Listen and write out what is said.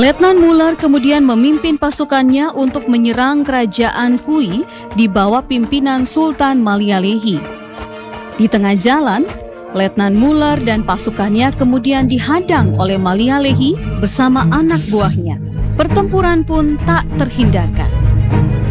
Letnan Muller kemudian memimpin pasukannya untuk menyerang kerajaan Kui di bawah pimpinan Sultan Malialehi. Di tengah jalan, Letnan Muller dan pasukannya kemudian dihadang oleh Malialehi bersama anak buahnya. Pertempuran pun tak terhindarkan.